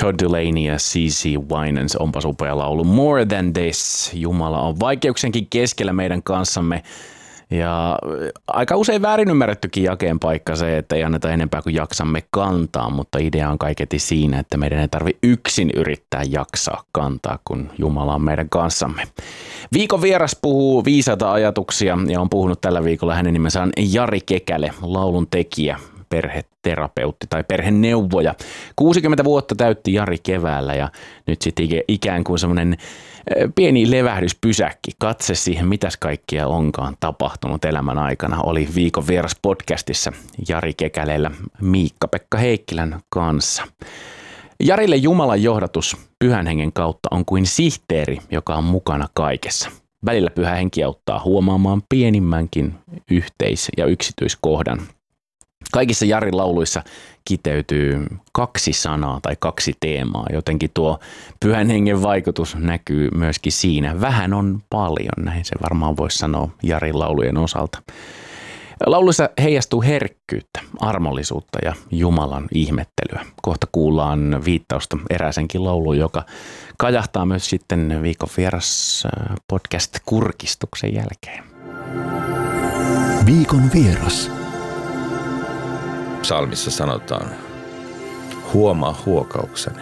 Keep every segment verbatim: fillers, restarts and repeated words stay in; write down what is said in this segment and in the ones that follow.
Todd Dulaney ja C C Winans, onpas upea laulu. More Than This, Jumala on vaikeuksienkin keskellä meidän kanssamme. Ja aika usein väärin ymmärrettykin jakeen paikka se, että ei anneta enempää kuin jaksamme kantaa, mutta idea on kaiketi siinä, että meidän ei tarvitse yksin yrittää jaksaa kantaa, kun Jumala on meidän kanssamme. Viikon vieras puhuu viisaita ajatuksia ja on puhunut tällä viikolla, hänen nimensä on Jari Kekälä, laulun tekijä, perheterapeutti tai perheneuvoja. kuusikymmentä vuotta täytti Jari keväällä ja nyt sitten ikään kuin semmoinen pieni levähdyspysäkki, katse siihen, mitäs kaikkia onkaan tapahtunut elämän aikana, oli viikon vieras podcastissa Jari Kekälällä Miikka-Pekka Heikkilän kanssa. Jarille Jumalan johdatus Pyhän Hengen kautta on kuin sihteeri, joka on mukana kaikessa. Välillä Pyhä Henki auttaa huomaamaan pienimmänkin yhteis- ja yksityiskohdan. Kaikissa Jarin lauluissa kiteytyy kaksi sanaa tai kaksi teemaa, jotenkin tuo Pyhän Hengen vaikutus näkyy myöskin siinä. Vähän on paljon, näin se varmaan voisi sanoa Jarin laulujen osalta. Lauluissa heijastuu herkkyyttä, armollisuutta ja Jumalan ihmettelyä. Kohta kuullaan viittausta erääsenkin lauluun, joka kajahtaa myös sitten viikon vieras podcast-kurkistuksen jälkeen. Viikon vieras. Psalmissa sanotaan, huomaa huokaukseni.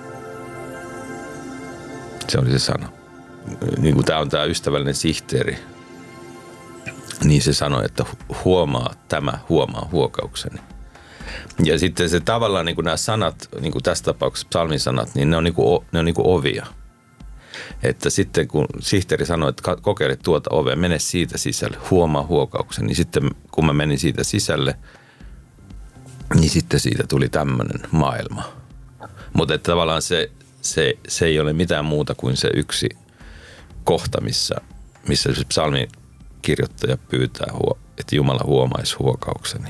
Se oli se sana. Niin kuin tämä on tämä ystävällinen sihteeri, niin se sanoi, että huomaa tämä, huomaa huokaukseni. Ja sitten se tavallaan niin kuin nämä sanat, niin kuin tässä tapauksessa psalmin sanat, niin ne on niin kuin, ne on niin kuin ovia. Että sitten kun sihteeri sanoi, että kokeile tuota ovea, mene siitä sisälle, huomaa huokauksen, niin sitten kun mä menin siitä sisälle, niin sitten siitä tuli tämmöinen maailma. Mutta tavallaan se, se, se ei ole mitään muuta kuin se yksi kohta, missä, missä se psalmin kirjoittaja pyytää, että Jumala huomaisi huokaukseni.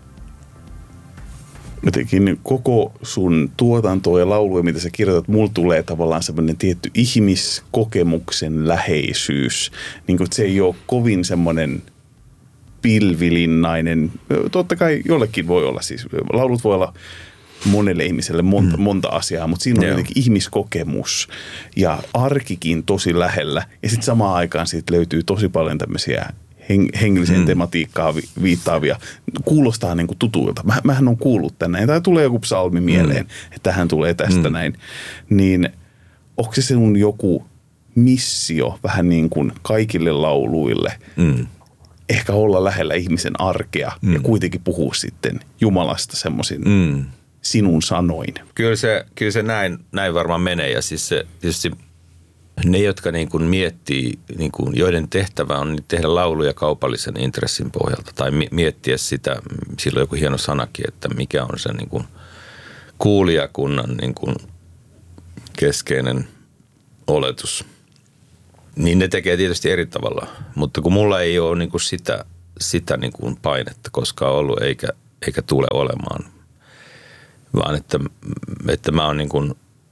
Jotenkin koko sun tuotantoa ja lauluja, mitä sä kirjoitat, mulla tulee tavallaan semmoinen tietty ihmiskokemuksen läheisyys. Niin kuin, että se ei ole kovin semmoinen pilvilinnainen. Totta kai jollekin voi olla siis. Laulut voi olla monelle ihmiselle monta, mm. monta asiaa, mutta siinä on jotenkin ihmiskokemus ja arkikin tosi lähellä. Ja sitten samaan aikaan siitä löytyy tosi paljon tämmöisiä heng- hengelliseen mm. tematiikkaan vi- viittaavia. Kuulostaa niin kuin tutuilta. Mä, mähän on kuullut tänne. Tai tulee joku psalmi mieleen, mm. että tähän tulee tästä mm. näin. Niin onko se sinun joku missio vähän niin kuin kaikille lauluille? Mm. Ehkä olla lähellä ihmisen arkea mm. ja kuitenkin puhua sitten Jumalasta semmoisin mm. sinun sanoin. Kyllä se, kyllä se näin, näin varmaan menee ja siis se, tietysti ne, jotka niin kuin miettii, niin kuin, joiden tehtävä on tehdä lauluja kaupallisen intressin pohjalta tai miettiä sitä, sillä on joku hieno sanakin, että mikä on se niin kuin kuulijakunnan niin kuin keskeinen oletus. Niin ne tekee tietysti eri tavalla, mutta kun mulla ei ole niin kuin sitä, sitä niin kuin painetta koskaan ollut eikä, eikä tule olemaan, vaan että, että mä oon niin kuin,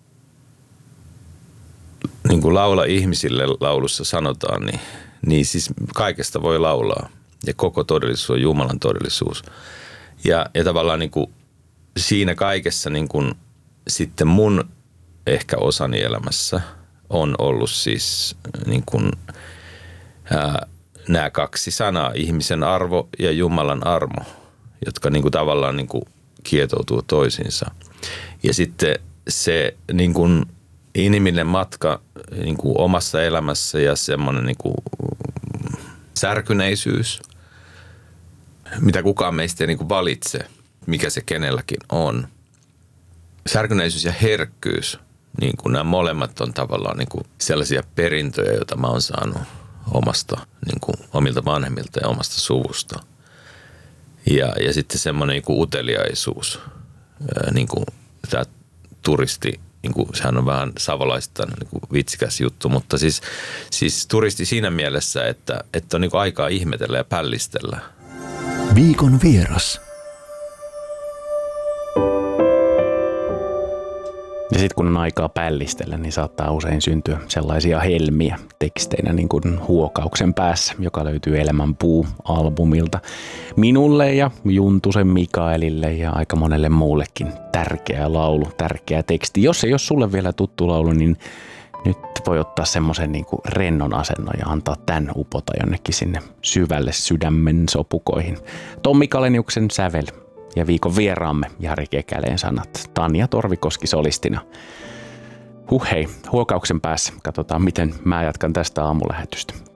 niin kuin laula ihmisille laulussa sanotaan, niin, niin siis kaikesta voi laulaa ja koko todellisuus on Jumalan todellisuus. Ja, ja tavallaan niin kuin siinä kaikessa niin kuin sitten mun ehkä osani elämässä on ollut siis niin kuin, ää, nämä kaksi sanaa, ihmisen arvo ja Jumalan armo, jotka niin kuin tavallaan niin kuin kietoutuu toisiinsa. Ja sitten se niin kuin inhimillinen matka niin kuin omassa elämässä ja semmoinen niin kuin särkyneisyys, mitä kukaan meistä ei niin kuin valitse, mikä se kenelläkin on. Särkyneisyys ja herkkyys. Niin kuin nämä molemmat on tavallaan niin kuin sellaisia perintöjä, joita mä oon saanut omasta, niin kuin omilta vanhemmilta ja omasta suvusta. Ja, ja sitten semmoinen niin kuin uteliaisuus, niin kuin tämä turisti, niin kuin, sehän on vähän savolaista niin kuin vitsikäs juttu, mutta siis, siis turisti siinä mielessä, että, että on niin kuin aikaa ihmetellä ja pällistellä. Viikon vieras. Ja sitten kun on aikaa pällistellä, niin saattaa usein syntyä sellaisia helmiä teksteinä niin kuin Huokauksen päässä, joka löytyy Elämän puu-albumilta. Minulle ja Juntusen Mikaelille ja aika monelle muullekin tärkeä laulu, tärkeä teksti. Jos ei ole sulle vielä tuttu laulu, niin nyt voi ottaa semmoisen niin kuin rennon asennon ja antaa tämän upota jonnekin sinne syvälle sydämen sopukoihin. Tommi Kaleniuksen sävel ja viikon vieraamme Jari Kekäleen sanat. Tanja Torvikoski solistina. Huh hei, Huokauksen päässä. Katsotaan, miten mä jatkan tästä aamulähetystä.